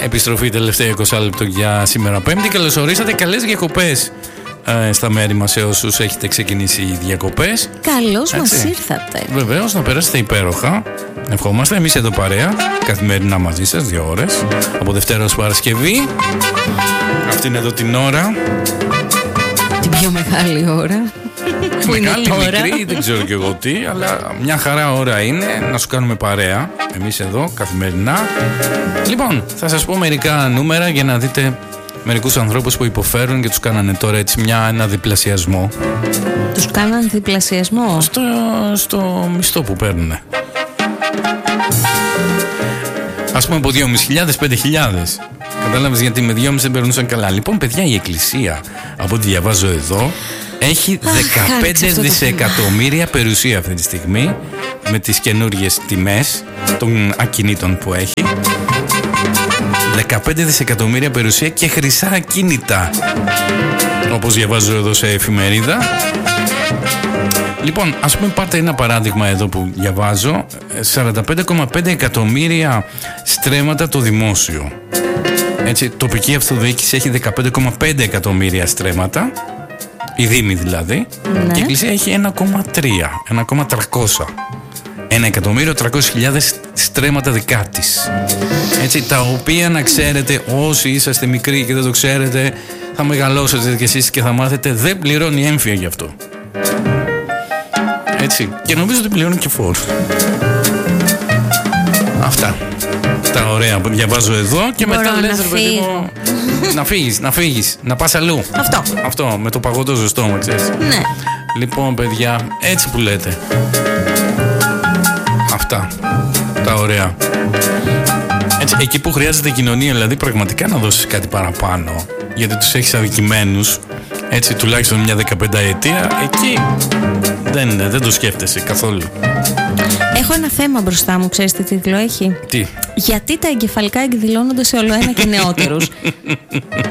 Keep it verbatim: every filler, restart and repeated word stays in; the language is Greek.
επιστροφή τελευταία είκοσι λεπτό για σήμερα Πέμπτη. Καλώς ορίσατε, καλές διακοπές ε, στα μέρη μας σε όσους έχετε ξεκινήσει οι διακοπές. Καλώς μας ήρθατε. Βεβαίως, να περάσετε υπέροχα. Ευχόμαστε, εμείς εδώ παρέα, καθημερινά μαζί σας, δύο ώρες, από Δευτέρα ως Παρασκευή. Αυτή είναι εδώ την ώρα. Την πιο μεγάλη ώρα. Μεγάλη, μικρή, δεν ξέρω κι εγώ τι, αλλά μια χαρά ώρα είναι να σου κάνουμε παρέα. Εμείς εδώ, καθημερινά. Λοιπόν, θα σας πω μερικά νούμερα για να δείτε μερικούς ανθρώπους που υποφέρουν και τους κάνανε τώρα έτσι μια, ένα διπλασιασμό. Τους κάνανε διπλασιασμό? Στο, στο μισθό που παίρνουνε. Ας πούμε από δυόμισι χιλιάδες πέντε χιλιάδες. Κατάλαβες, γιατί με δυόμισι δεν περνούσαν καλά. Λοιπόν, παιδιά, η Εκκλησία, από ό,τι διαβάζω εδώ, έχει δεκαπέντε δισεκατομμύρια περιουσία αυτή τη στιγμή, με τις καινούργιες τιμές των ακινήτων που έχει. δεκαπέντε δισεκατομμύρια περιουσία και χρυσά ακίνητα, όπως διαβάζω εδώ σε εφημερίδα. Λοιπόν, ας πούμε, πάρτε ένα παράδειγμα εδώ που διαβάζω. σαράντα πέντε κόμμα πέντε εκατομμύρια στρέμματα το δημόσιο. Έτσι, τοπική αυτοδιοίκηση έχει δεκαπέντε κόμμα πέντε εκατομμύρια στρέμματα, η Δήμη δηλαδή, ναι. Και η Εκκλησία έχει ένα κόμμα τρία, ένα κόμμα τριακόσια. Ένα εκατομμύριο τριακόσιες χιλιάδες στρέμματα δικά της. Έτσι, τα οποία, να ξέρετε, όσοι είσαστε μικροί και δεν το ξέρετε, θα μεγαλώσετε κι εσείς και θα μάθετε, δεν πληρώνει έμφυα γι' αυτό. Έτσι, και νομίζω ότι πληρώνει και φόρους. Αυτά τα ωραία που διαβάζω εδώ. Και μπορώ μετά λες, ρε παιδί μου, να φύγεις, να φύγεις, να πας αλλού. Αυτό. Αυτό, με το παγωτό στο στόμα, ξέρεις. Ναι. Λοιπόν, παιδιά, έτσι που λέτε. Αυτά τα ωραία. Έτσι, εκεί που χρειάζεται κοινωνία, δηλαδή πραγματικά να δώσεις κάτι παραπάνω, γιατί τους έχεις αδικημένους, έτσι τουλάχιστον μια δεκαπενταετία, εκεί δεν, δεν το σκέφτεσαι καθόλου. Έχω ένα θέμα μπροστά μου, ξέρεις τι τίτλο έχει? Τι? Γιατί τα εγκεφαλικά εκδηλώνονται σε όλο ένα και νεότερους.